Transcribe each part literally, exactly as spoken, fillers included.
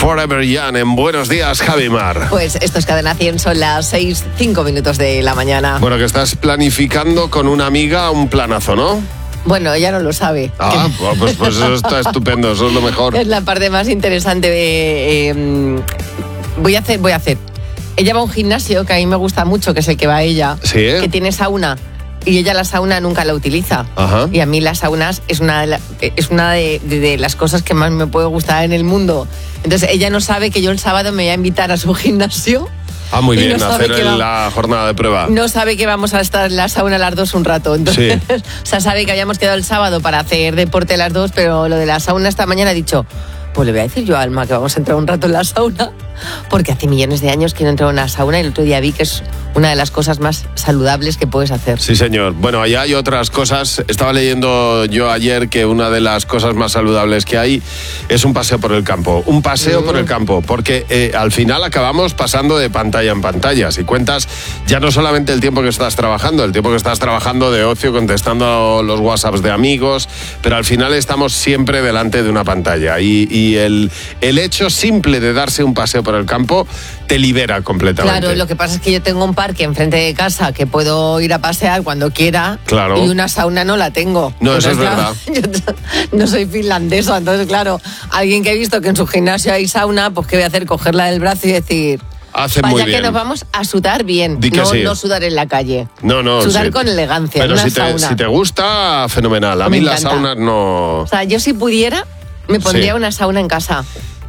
Forever Young en Buenos Días, Javi Mar. Pues esto es Cadena cien, son las seis, cinco minutos de la mañana. Bueno, que estás planificando con una amiga un planazo, ¿no? Bueno, ella no lo sabe. Ah, pues, pues eso está estupendo, eso es lo mejor. Es la parte más interesante de... Eh, voy a hacer, voy a hacer. Ella va a un gimnasio que a mí me gusta mucho, que es el que va ella, ¿Sí? que tiene sauna. Y ella la sauna nunca la utiliza. Ajá. Y a mí las saunas es una de, la, es una de, de, de las cosas que más me puede gustar en el mundo. Entonces ella no sabe que yo el sábado me voy a invitar a su gimnasio. Ah, muy bien, no hacer va, la jornada de prueba. No sabe que vamos a estar en la sauna las dos un rato. Entonces, sí. O sea, sabe que habíamos quedado el sábado para hacer deporte las dos, pero lo de la sauna esta mañana ha dicho, pues le voy a decir yo a Alma que vamos a entrar un rato en la sauna, porque hace millones de años que no entro en una sauna y el otro día vi que es una de las cosas más saludables que puedes hacer. Sí, señor. Bueno, allá hay otras cosas. Estaba leyendo yo ayer que una de las cosas más saludables que hay es un paseo por el campo. Un paseo mm. por el campo, porque eh, al final acabamos pasando de pantalla en pantalla. Si cuentas ya no solamente el tiempo que estás trabajando, el tiempo que estás trabajando de ocio, contestando los WhatsApps de amigos, pero al final estamos siempre delante de una pantalla. Y, y el, el hecho simple de darse un paseo por el campo te libera completamente. Claro, lo que pasa es que yo tengo un parque enfrente de casa que puedo ir a pasear cuando quiera. Claro. Y una sauna no la tengo. No, entonces, eso es claro, verdad. Yo no soy finlandesa, entonces claro, alguien que he visto que en su gimnasio hay sauna, pues ¿qué voy a hacer? Cogerla del brazo y decir... Hace Vaya muy bien. que nos vamos a sudar bien, no, sí. no sudar en la calle. No, no. Sudar sí. con elegancia, pero en una si te, sauna. si te gusta, fenomenal. A Me mí las encanta. saunas no... O sea, yo si pudiera, me pondría sí. una sauna en casa.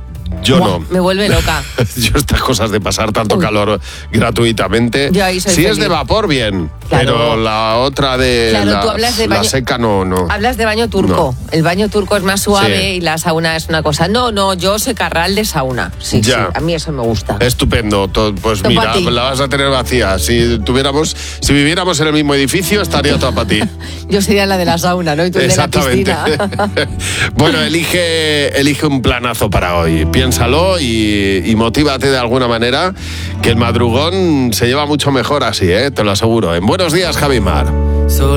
Yo Buah, no. Me vuelve loca. Yo estas cosas de pasar tanto Uy. calor gratuitamente. Yo ahí soy si feliz. es de vapor, bien. Claro. Pero la otra de Claro, la, tú hablas de la baño, seca no, no. Hablas de baño turco. No. El baño turco es más suave Sí. y la sauna es una cosa. No, no, yo secarral de sauna. Sí, Ya. sí, a mí eso me gusta. Estupendo. Todo, pues Todo mira, pa' ti. la vas a tener vacía. Si tuviéramos, si viviéramos en el mismo edificio, estaría toda para ti. Yo sería la de la sauna, ¿no? Y tú el de la Exactamente. piscina. Bueno, elige, elige un planazo para hoy. Piénsalo y, y motívate de alguna manera, que el madrugón se lleva mucho mejor así, ¿eh? Te lo aseguro. En Buenos Días, Javi Mar.